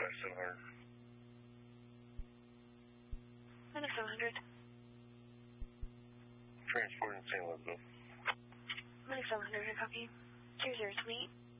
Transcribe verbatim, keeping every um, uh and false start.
back seven hundred. Minus seven hundred. Transporting Saint Elizabeth. Minus seven hundred, I copy. two zero two eight.